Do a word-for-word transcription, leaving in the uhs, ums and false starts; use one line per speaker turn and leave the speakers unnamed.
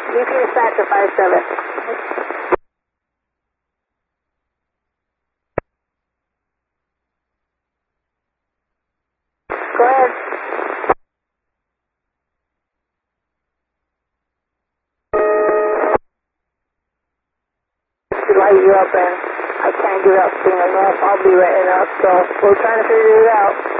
G P S sacrifice of it. Go ahead. To light you up, and I can't give out soon enough. I'll be letting up, so we're trying to figure it out.